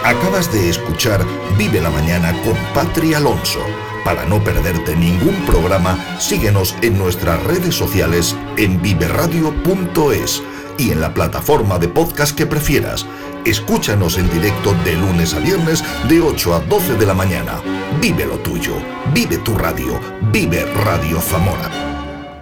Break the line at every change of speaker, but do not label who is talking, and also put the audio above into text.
Acabas de escuchar Vive la Mañana con Patri Alonso. Para no perderte ningún programa, síguenos en nuestras redes sociales en viveradio.es y en la plataforma de podcast que prefieras. Escúchanos en directo de lunes a viernes de 8 a 12 de la mañana. Vive lo tuyo, vive tu radio, vive Radio Zamora.